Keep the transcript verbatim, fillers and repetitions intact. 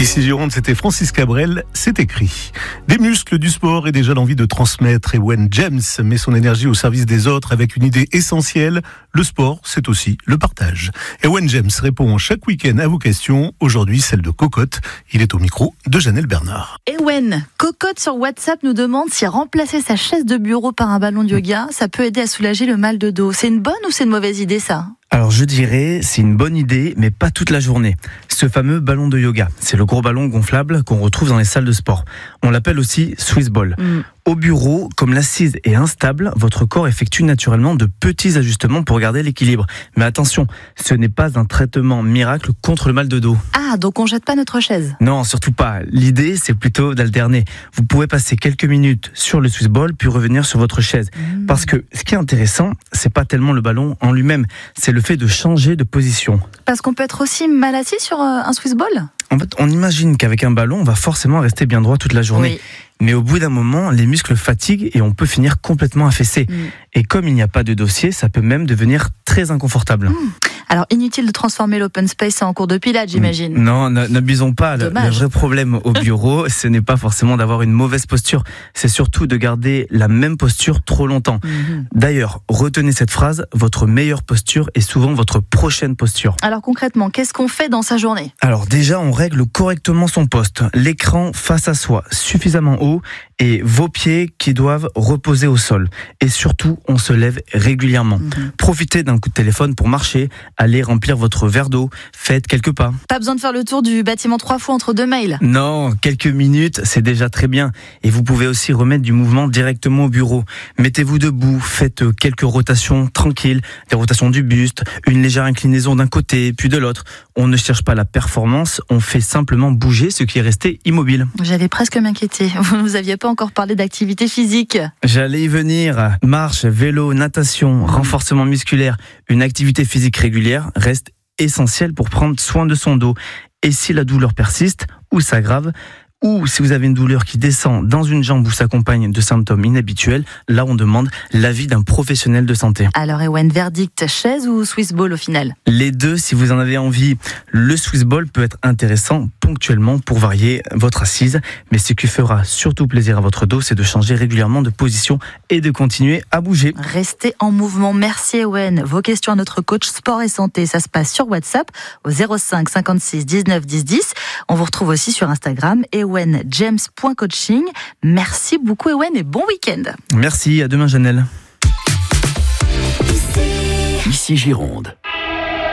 Ici Gironde, c'était Francis Cabrel, c'est écrit. Des muscles, du sport et déjà l'envie de transmettre. Ewen James met son énergie au service des autres avec une idée essentielle. Le sport, c'est aussi le partage. Ewen James répond chaque week-end à vos questions. Aujourd'hui, celle de Cocotte. Il est au micro de Janelle Bernard. Ewen, Cocotte sur WhatsApp nous demande si remplacer sa chaise de bureau par un ballon de yoga, ça peut aider à soulager le mal de dos. C'est une bonne ou c'est une mauvaise idée, ça ? Alors je dirais, c'est une bonne idée, mais pas toute la journée. Ce fameux ballon de yoga, c'est le gros ballon gonflable qu'on retrouve dans les salles de sport. On l'appelle aussi Swiss Ball. Mm. Au bureau, comme l'assise est instable, votre corps effectue naturellement de petits ajustements pour garder l'équilibre. Mais attention, ce n'est pas un traitement miracle contre le mal de dos. Ah, donc on jette pas notre chaise ? Non, surtout pas. L'idée, c'est plutôt d'alterner. Vous pouvez passer quelques minutes sur le Swiss Ball, puis revenir sur votre chaise. Mm. Parce que ce qui est intéressant, c'est pas tellement le ballon en lui-même, c'est le fait de changer de position. Parce qu'on peut être aussi mal assis sur un Swiss Ball ? En fait, on imagine qu'avec un ballon, on va forcément rester bien droit toute la journée. Oui. Mais au bout d'un moment, les muscles fatiguent et on peut finir complètement affaissé. Mmh. Et comme il n'y a pas de dossier, ça peut même devenir très inconfortable. Mmh. Alors, inutile de transformer l'open space en cours de pilates, j'imagine. Non, n'abusons pas. Le, le vrai problème au bureau, ce n'est pas forcément d'avoir une mauvaise posture. C'est surtout de garder la même posture trop longtemps. Mmh. D'ailleurs, retenez cette phrase, votre meilleure posture est souvent votre prochaine posture. Alors concrètement, qu'est-ce qu'on fait dans sa journée ? Alors déjà, on règle correctement son poste. L'écran face à soi, suffisamment haut, et vos pieds qui doivent reposer au sol. Et surtout, on se lève régulièrement. Mmh. Profitez d'un coup de téléphone pour marcher, allez remplir votre verre d'eau, faites quelques pas. Pas besoin de faire le tour du bâtiment trois fois entre deux mails. Non, quelques minutes, c'est déjà très bien. Et vous pouvez aussi remettre du mouvement directement au bureau. Mettez-vous debout, faites quelques rotations tranquilles, des rotations du buste, une légère inclinaison d'un côté, puis de l'autre. On ne cherche pas la performance, on fait simplement bouger ce qui est resté immobile. J'allais presque m'inquiéter. Vous ne nous aviez pas encore parlé d'activité physique. J'allais y venir. Marche, vélo, natation, renforcement musculaire. Une activité physique régulière reste essentielle pour prendre soin de son dos. Et si la douleur persiste ou s'aggrave, ou si vous avez une douleur qui descend dans une jambe ou s'accompagne de symptômes inhabituels, là on demande l'avis d'un professionnel de santé. Alors Ewen, verdict, chaise ou Swiss Ball au final ? Les deux si vous en avez envie. Le Swiss Ball peut être intéressant ponctuellement pour varier votre assise, mais ce qui fera surtout plaisir à votre dos, c'est de changer régulièrement de position et de continuer à bouger. Restez en mouvement. Merci Ewen. Vos questions à notre coach sport et santé, ça se passe sur WhatsApp au zéro cinq cinquante-six dix-neuf dix dix. On vous retrouve aussi sur Instagram ewen james point coaching. Merci beaucoup Ewen et bon week-end. Merci, à demain Janelle. Ici Gironde.